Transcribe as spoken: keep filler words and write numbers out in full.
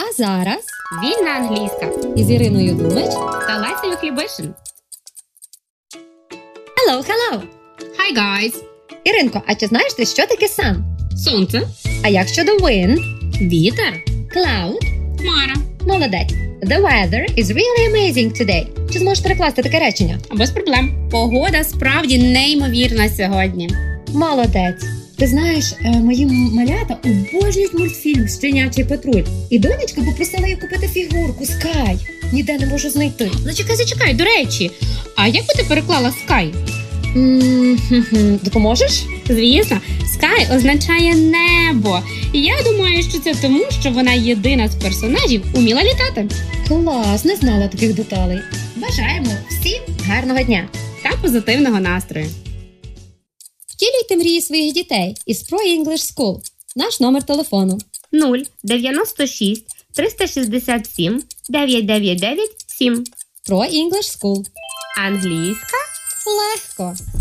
А зараз Вільна англійська із Іриною Думич. та Лесею Хлібишин. Hello, hello! Hi guys! Іринко, а чи знаєш ти, що таке sun? Сонце, А як щодо wind? вітер, Cloud? хмара. Молодець. The weather is really amazing today. Чи зможеш перекласти таке речення? Без проблем. Погода справді неймовірна сьогодні. Молодець. Ти знаєш, е, мої малята обожнюють мультфільм «Щенячий патруль». І донечка попросила їй купити фігурку Скай. Ніде не можу знайти. Зачекай, зачекай, до речі, а як би ти переклала Sky? М-м-м, Допоможеш? Звісно, Sky означає небо. І я думаю, що це тому, що вона єдина з персонажів уміла літати. Клас, не знала таких деталей. Бажаємо всім гарного дня. Та позитивного настрою. Втілюйте мрії своїх дітей із Pro English School. Наш номер телефону. нуль дев'яносто шість триста шістдесят сім дев'ять дев'ять дев'ять сім. Pro English School. Англійська Легко.